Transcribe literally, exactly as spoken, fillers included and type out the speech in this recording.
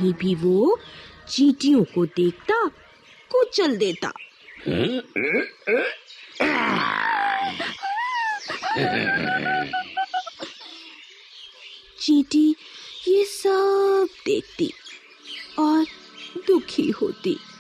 कहीं भी वो चींटियों को देखता कुचल देता। चींटी ये सब देखती और दुखी होती।